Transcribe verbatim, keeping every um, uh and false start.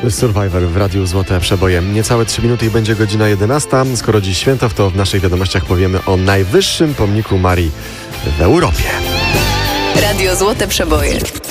Survivor w Radiu Złote Przeboje. Niecałe trzy minuty i będzie godzina jedenasta. Skoro dziś święto, to w naszych wiadomościach powiemy o najwyższym pomniku Marii w Europie. Radio Złote Przeboje.